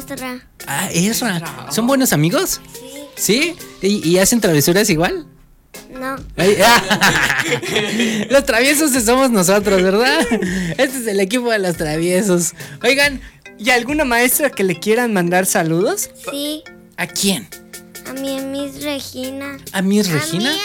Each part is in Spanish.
Ezra. Ah, Ezra. ¿Son buenos amigos? Sí. ¿Sí? ¿Y hacen travesuras igual? No. Ay, los traviesos somos nosotros, ¿verdad? Este es el equipo de los traviesos. Oigan, ¿Y alguna maestra que le quieran mandar saludos? Sí. ¿a quién? A mi Miss Regina. ¿A Miss Regina? A mí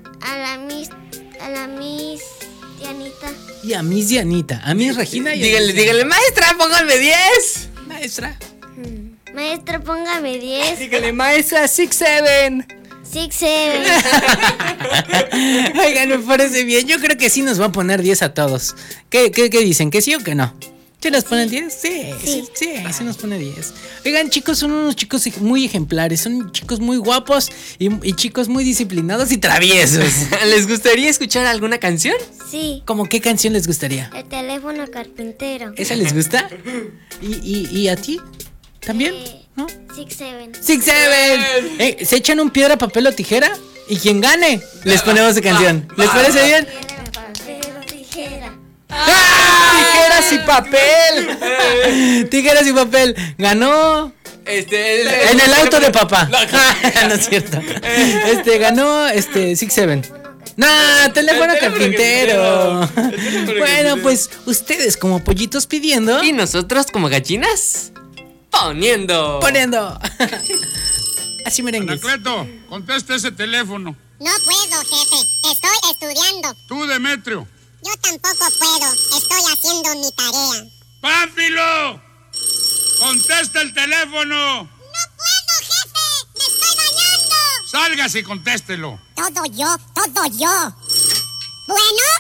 a la Miss Dianita. Y a Miss Dianita. A Miss Regina y a Miss Dígale, maestra, pónganme 10. Maestra. Maestra, póngame 10. Dígale, maestra, 6-7. 6-7. Oigan, me parece bien. Yo creo que sí nos va a poner 10 a todos. ¿Qué dicen? ¿Que sí o que no? ¿Sí nos ponen 10? Sí nos pone 10. Oigan, chicos, son unos chicos muy ejemplares. Son chicos muy guapos y chicos muy disciplinados y traviesos. ¿Les gustaría escuchar alguna canción? Sí. ¿Cómo qué canción les gustaría? El teléfono carpintero. ¿Esa les gusta? ¿Y a ti? ¿También? ¿No? 6-7. 6-7. ¿Se echan un piedra, papel o tijera? Y quien gane, les ponemos de canción. ¿Les parece bien? Tijera. Tijeras y papel. Tijeras y papel. Ganó. En el auto de papá. No es cierto. Ganó 6-7. No, teléfono carpintero. Bueno, pues ustedes como pollitos pidiendo. Y nosotros como gallinas poniendo. Así merengues. Anacleto, contesta ese teléfono. No puedo, jefe. Estoy estudiando. Tú, Demetrio. Yo tampoco puedo. Estoy haciendo mi tarea. ¡Pánfilo! ¡Contesta el teléfono! ¡No puedo, jefe! ¡Me estoy bañando! Sálgase y contéstelo. Todo yo. Bueno,